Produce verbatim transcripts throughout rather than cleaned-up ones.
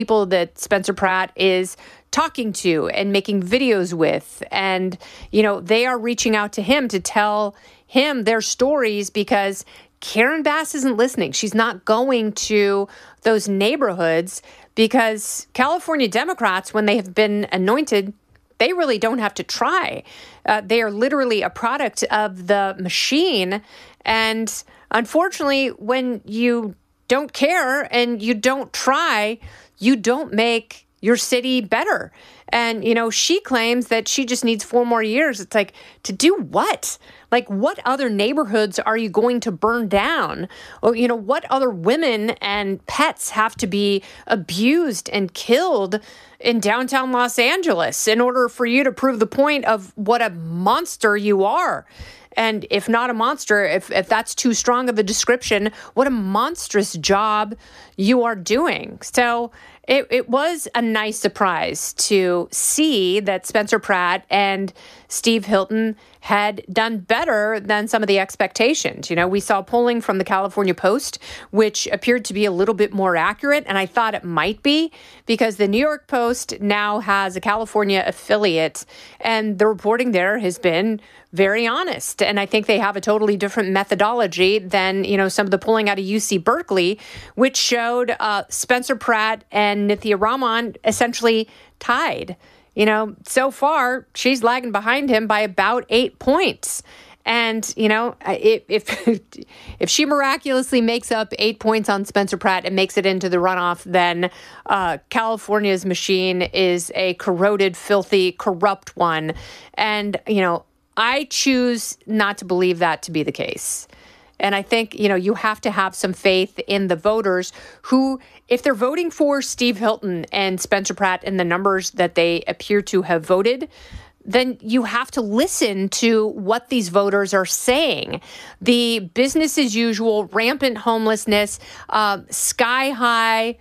people that Spencer Pratt is talking to and making videos with. And, you know, they are reaching out to him to tell him their stories because Karen Bass isn't listening. She's not going to those neighborhoods because California Democrats, when they have been anointed, they really don't have to try. Uh, they are literally a product of the machine. And unfortunately, when you don't care and you don't try, you don't make your city better. And, you know, she claims that she just needs four more years. It's like, to do what? Like, what other neighborhoods are you going to burn down? Or, you know, what other women and pets have to be abused and killed in downtown Los Angeles in order for you to prove the point of what a monster you are? And if not a monster, if, if that's too strong of a description, what a monstrous job you are doing. So it, it was a nice surprise to see that Spencer Pratt and Steve Hilton had done better than some of the expectations. You know, we saw polling from the California Post, which appeared to be a little bit more accurate, and I thought it might be because the New York Post now has a California affiliate, and the reporting there has been very honest. And I think they have a totally different methodology than, you know, some of the polling out of U C Berkeley, which showed uh, Spencer Pratt and Nithya Raman essentially tied. You know, so far, she's lagging behind him by about eight points. And, you know, if if, if she miraculously makes up eight points on Spencer Pratt and makes it into the runoff, then uh, California's machine is a corroded, filthy, corrupt one. And, you know, I choose not to believe that to be the case. And I think, you know, you have to have some faith in the voters who, if they're voting for Steve Hilton and Spencer Pratt in the numbers that they appear to have voted, then you have to listen to what these voters are saying. The business as usual, rampant homelessness, uh, sky high,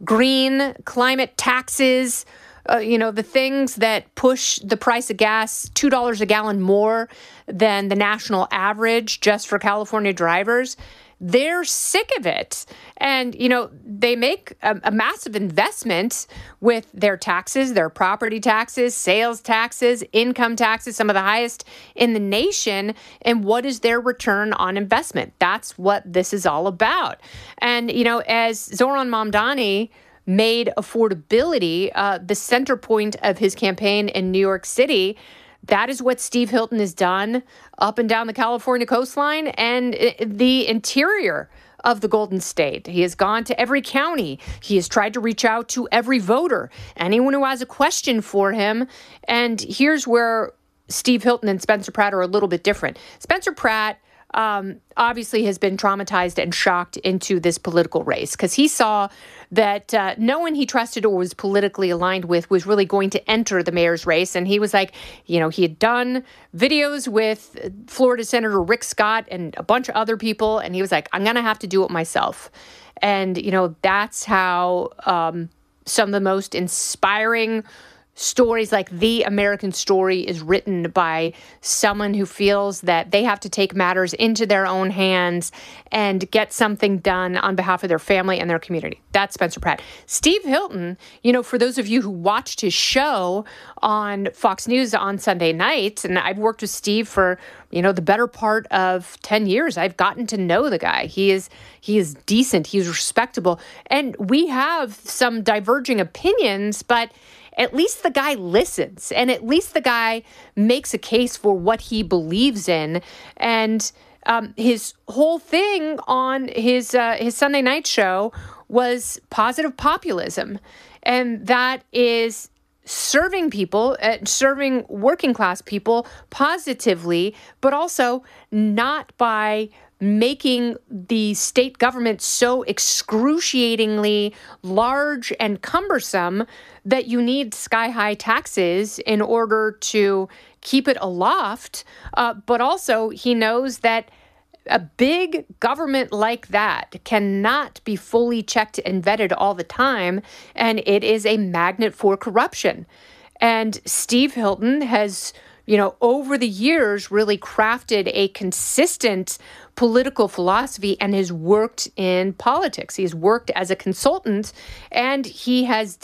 green climate taxes, Uh, you know, the things that push the price of gas two dollars a gallon more than the national average just for California drivers, they're sick of it. And, you know, they make a, a massive investment with their taxes, their property taxes, sales taxes, income taxes, some of the highest in the nation. And what is their return on investment? That's what this is all about. And, you know, as Zohran Mamdani made affordability uh, the center point of his campaign in New York City, that is what Steve Hilton has done up and down the California coastline and the interior of the Golden State. He has gone to every county. He has tried to reach out to every voter, anyone who has a question for him. And here's where Steve Hilton and Spencer Pratt are a little bit different. Spencer Pratt Um, obviously has been traumatized and shocked into this political race because he saw that uh, no one he trusted or was politically aligned with was really going to enter the mayor's race. And he was like, you know, he had done videos with Florida Senator Rick Scott and a bunch of other people. And he was like, I'm going to have to do it myself. And, you know, that's how um, some of the most inspiring stories like The American Story is written by someone who feels that they have to take matters into their own hands and get something done on behalf of their family and their community. That's Spencer Pratt. Steve Hilton, you know, for those of you who watched his show on Fox News on Sunday nights, and I've worked with Steve for, you know, the better part of ten years. I've gotten to know the guy. He is he is decent. He's respectable. And we have some diverging opinions, but at least the guy listens, and at least the guy makes a case for what he believes in. And um, his whole thing on his uh, his Sunday night show was positive populism, and that is serving people, uh, serving working class people positively, but also not by making the state government so excruciatingly large and cumbersome that you need sky-high taxes in order to keep it aloft. Uh, but also, he knows that a big government like that cannot be fully checked and vetted all the time, and it is a magnet for corruption. And Steve Hilton has you know, over the years really crafted a consistent political philosophy and has worked in politics. He has worked as a consultant, and he has